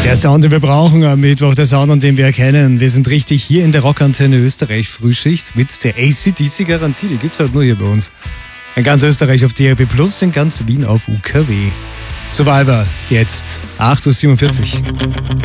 Der Sound, den wir brauchen am Mittwoch, der Sound, an dem wir erkennen, wir sind richtig hier in der Rockantenne Österreich Frühschicht mit der AC/DC-Garantie, die gibt's halt nur hier bei uns. In ganz Österreich auf DRB Plus, in ganz Wien auf UKW. Survivor, jetzt 8.47 Uhr.